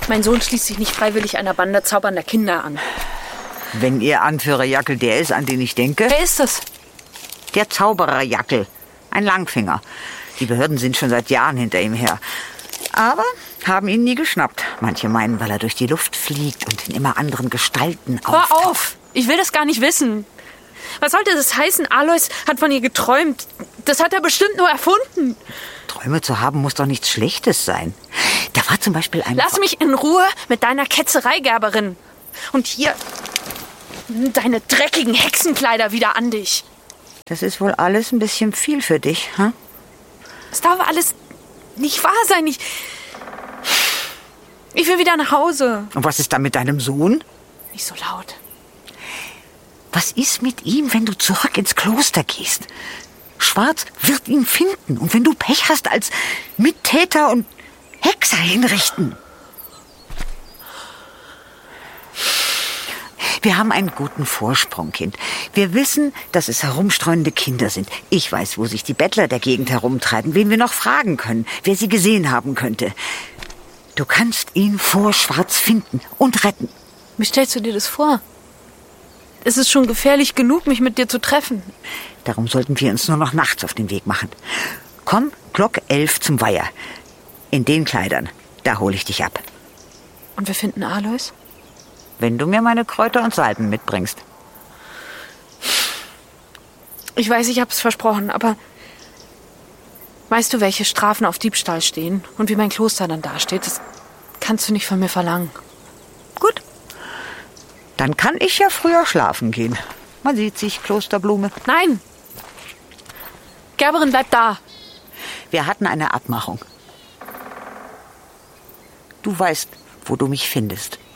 Mein Sohn schließt sich nicht freiwillig einer Bande zaubernder Kinder an. Wenn Ihr Anführer Jackel der ist, an den ich denke... Wer ist das? Der Zauberer Jackel. Ein Langfinger. Die Behörden sind schon seit Jahren hinter ihm her. Aber haben ihn nie geschnappt. Manche meinen, weil er durch die Luft fliegt und in immer anderen Gestalten auftaucht. Hör auf! Ich will das gar nicht wissen. Was sollte das heißen? Alois hat von ihr geträumt. Das hat er bestimmt nur erfunden. Träume zu haben muss doch nichts Schlechtes sein. Da war zum Beispiel ein... Lass mich in Ruhe mit deiner Ketzerei, Gerberin. Und hier, deine dreckigen Hexenkleider wieder an dich. Das ist wohl alles ein bisschen viel für dich, hm? Das darf alles nicht wahr sein. Ich will wieder nach Hause. Und was ist da mit deinem Sohn? Nicht so laut. Was ist mit ihm, wenn du zurück ins Kloster gehst? Schwarz wird ihn finden und wenn du Pech hast, als Mittäter und Hexer hinrichten. Wir haben einen guten Vorsprung, Kind. Wir wissen, dass es herumstreunende Kinder sind. Ich weiß, wo sich die Bettler der Gegend herumtreiben, wen wir noch fragen können, wer sie gesehen haben könnte. Du kannst ihn vor Schwarz finden und retten. Wie stellst du dir das vor? Es ist schon gefährlich genug, mich mit dir zu treffen. Darum sollten wir uns nur noch nachts auf den Weg machen. Komm, Glock 11 zum Weiher. In den Kleidern, da hole ich dich ab. Und wir finden Alois? Wenn du mir meine Kräuter und Salben mitbringst. Ich weiß, ich hab's versprochen, aber... Weißt du, welche Strafen auf Diebstahl stehen? Und wie mein Kloster dann dasteht? Das kannst du nicht von mir verlangen. Gut. Dann kann ich ja früher schlafen gehen. Man sieht sich, Klosterblume. Nein! Gerberin, bleib da! Wir hatten eine Abmachung. Du weißt, wo du mich findest.